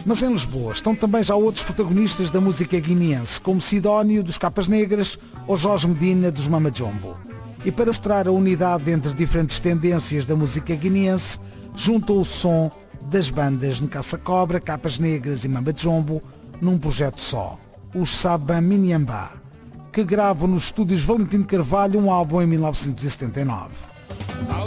Mas em Lisboa estão também já outros protagonistas da música guineense, como Sidónio dos Capas Negras ou Jorge Medina dos Mama Jumbo. E para mostrar a unidade entre diferentes tendências da música guineense, juntou o som das bandas Ncaça Cobra, Capas Negras e Mamba Jumbo num projeto só, os Saba Miniamba, que gravam nos estúdios Valentim de Carvalho um álbum em 1979.